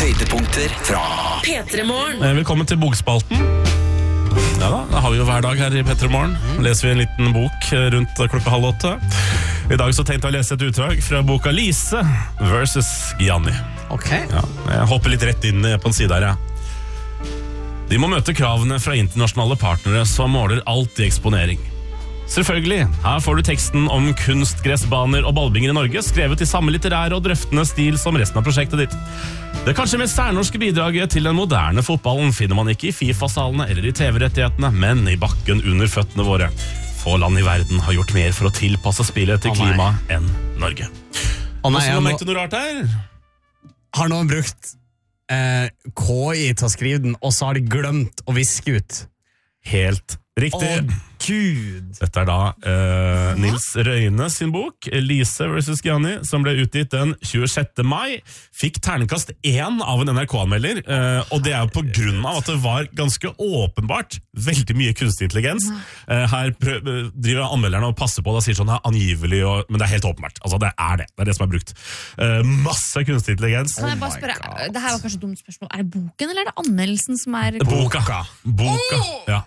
Høydepunkter fra P3morgen. Velkommen til bokspalten. Ja da, det har vi jo hver dag her i P3morgen. Leser vi en liten bok rundt klokka 7:30. I dag så tenkte jeg å lese et utdrag fra boka Lise versus Gianni. Ok. Ja, jeg hopper litt rett inn på en side her, ja. De må møte kravene fra internasjonale partnere som måler alt i eksponering. Selvfølgelig, her får du teksten om kunstgressbaner og ballbinger i Norge, skrevet i samme litterære og drøftende stil som resten av prosjektet ditt. Det kanskje mest særnorske bidraget til den moderne fotballen finner man ikke i FIFA-salene eller i TV-rettighetene, men i bakken under føttene våre. Få land i verden har gjort mer for å tilpasse spillet til klima enn Norge. Nei, Så merkte du noe rart her? har noen brukt KI til å skrive den, og så har de glemt å viske ut? Helt riktig. Gud! Dette er da Nils Røyne sin bok, Lise versus Gianni, som ble utgitt den 26. mai. Fikk terningkast 1 av en NRK-anmelder, og det er jo på grunn av at det var ganske åpenbart veldig mye kunstig intelligens. Her driver anmelderne og passer på det og sier sånn angivelig, men det er helt åpenbart. Altså, det er det som er brukt. Masse kunstig intelligens. Kan jeg bare spørre, det her var kanskje et dumt spørsmål. Er det boken eller er det anmeldelsen som er... Boka, ja.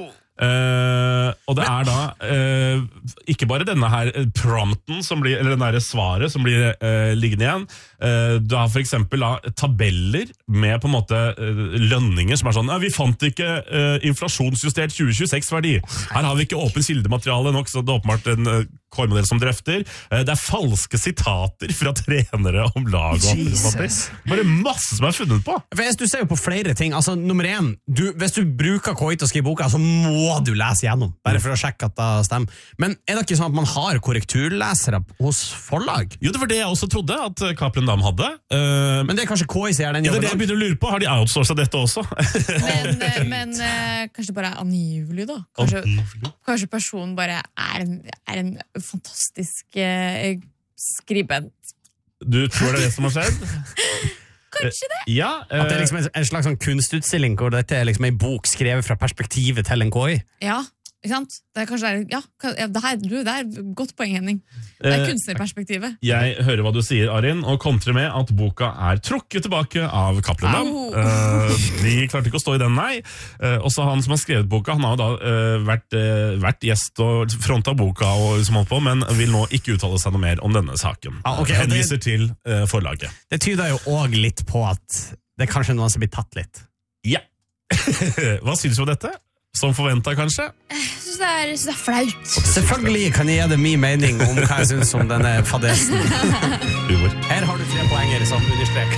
Og det er da ikke bare denne her prompten som blir, eller denne her svaret som blir liggende igjen. Du har for eksempel da tabeller med på en måte lønninger som er sånn, vi fant ikke inflasjonsjustert 2026-verdi. Her har vi ikke åpen kildemateriale nok, så det er åpenbart en KI-modell som drøfter. Det er falske sitater fra trenere om lag og bare masse som er funnet på. Du ser jo på flere ting. Altså, nummer 1, hvis du bruker KI til å skrive boka, så må du lese gjennom, bare for å sjekke at det stemmer. Men er det ikke sånn at man har korrekturlesere hos forlag? Jo, det var det jeg også trodde at Cappelen Dam hadde. Men det er kanskje KI som gjør den Ja, det jobben? er det jeg begynner å lure på. Har de outsourcet dette også? Men kanskje det bare er angivelig da? Kanskje personen bare er en fantastisk skribent. Du tror det er det som har skjedd? Kanskje det? Ja. At det er liksom en slags sånn kunstutstilling hvor dette er liksom en bok skrevet fra perspektivet til en KI? Ja, ikke sant? Det er kanskje det er godt poeng, Henning. Det er kunstnerperspektivet. Jeg hører hva du sier, Arin, og kontrer med at boka er trukket tilbake av Cappelen Dam. De klarte ikke å stå i den, nei. Også han som har skrevet boka, han har jo da vært gjest og fronta boka og liksom holdt på, men vil nå ikke uttale seg noe mer om denne saken. Henviser til forlaget. Det tyder jo også litt på at det er kanskje noen som blir tatt litt. Ja. Hva synes du om dette? Som forventet, kanskje? Jeg synes det er flaut. Selvfølgelig kan jeg gi det min mening om hva jeg synes om denne fadesen. Humor. Her har du 3 poenger som understrek.